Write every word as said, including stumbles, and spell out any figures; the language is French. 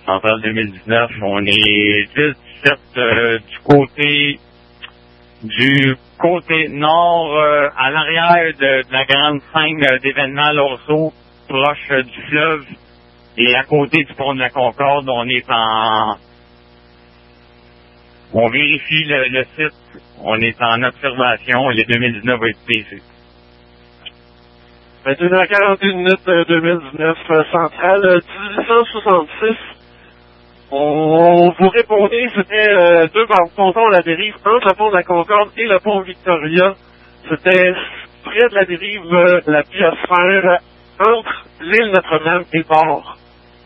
Centrale deux mille dix-neuf, on est dix dix-sept euh, du côté du côté nord, euh, à l'arrière de, de la grande scène euh, d'événements Lorceau, proche euh, du fleuve, et à côté du pont de la Concorde, on est en... On vérifie le, le site, on est en observation, et le deux mille dix-neuf va être P C. vingt et une heures quarante et une minutes euh, deux mille dix-neuf, euh, centrale euh, dix-huit cent soixante-six. On vous répondait, c'était euh, deux pontons à la dérive entre le pont de la Concorde et le pont Victoria. C'était près de la dérive euh, la biosphère, entre l'île Notre-Dame et Port.